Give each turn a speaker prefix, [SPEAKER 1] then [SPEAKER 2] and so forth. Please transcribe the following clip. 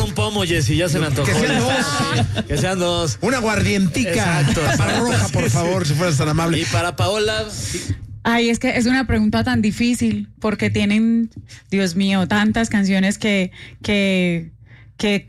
[SPEAKER 1] un pomo, Jessy, ya se me antojó.
[SPEAKER 2] Que sean dos.
[SPEAKER 1] Que sean dos.
[SPEAKER 2] Una aguardientica.
[SPEAKER 1] Exacto.
[SPEAKER 2] Para roja, por favor, si fueras tan amable.
[SPEAKER 1] Y para Paola...
[SPEAKER 3] Ay, es que es una pregunta tan difícil porque tienen, Dios mío, tantas canciones que